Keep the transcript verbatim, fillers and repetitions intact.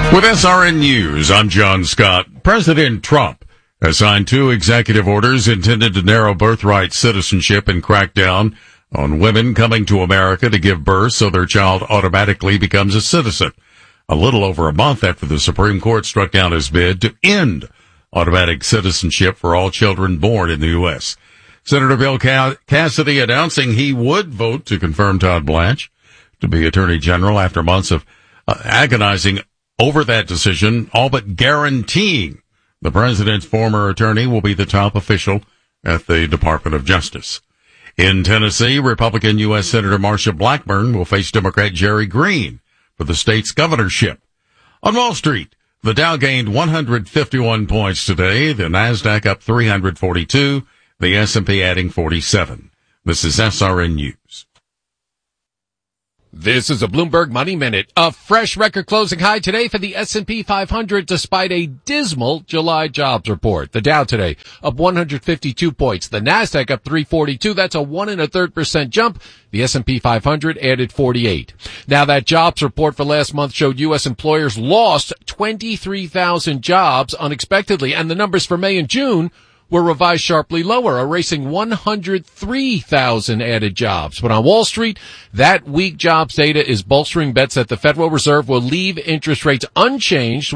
With S R N News, I'm John Scott. President Trump has signed two executive orders intended to narrow birthright citizenship and crack down on women coming to America to give birth so their child automatically becomes a citizen. A little over a month after the Supreme Court struck down his bid to end automatic citizenship for all children born in the U S. Senator Bill Cassidy announcing he would vote to confirm Todd Blanche to be Attorney General after months of uh, agonizing over that decision, all but guaranteeing the president's former attorney will be the top official at the Department of Justice. In Tennessee, Republican U S. Senator Marsha Blackburn will face Democrat Jerry Green for the state's governorship. On Wall Street, the Dow gained one hundred fifty-one points today, the Nasdaq up three hundred forty-two, the S and P adding forty-seven. This is S R N News. This is a Bloomberg Money Minute. A fresh record closing high today for the S and P five hundred despite a dismal July jobs report. The Dow today up one hundred fifty-two points. The Nasdaq up three forty-two. That's a one and a third percent jump. The S and P five hundred added forty-eight. Now that jobs report for last month showed U S employers lost twenty-three thousand jobs unexpectedly, and the numbers for May and June were revised sharply lower, erasing one hundred three thousand added jobs. But on Wall Street, that weak jobs data is bolstering bets that the Federal Reserve will leave interest rates unchanged